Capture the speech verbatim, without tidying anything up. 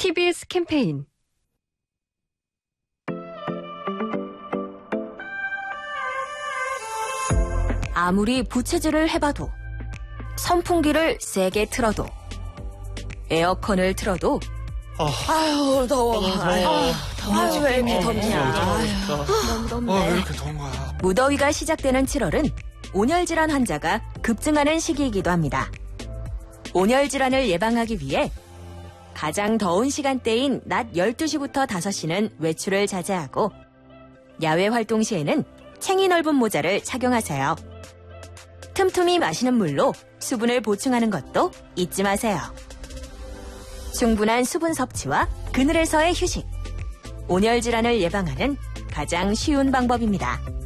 티비에스 캠페인. 아무리 부채질을 해봐도, 선풍기를 세게 틀어도, 에어컨을 틀어도 아, 아유 더워. 아유, 더워. 왜 이렇게 덥냐. 너무 덥네. 어, 왜 이렇게 더운 거야? 무더위가 시작되는 칠월은 온열 질환 환자가 급증하는 시기이기도 합니다. 온열 질환을 예방하기 위해 가장 더운 시간대인 낮 열두 시부터 다섯 시는 외출을 자제하고, 야외 활동 시에는 챙이 넓은 모자를 착용하세요. 틈틈이 마시는 물로 수분을 보충하는 것도 잊지 마세요. 충분한 수분 섭취와 그늘에서의 휴식, 온열 질환을 예방하는 가장 쉬운 방법입니다.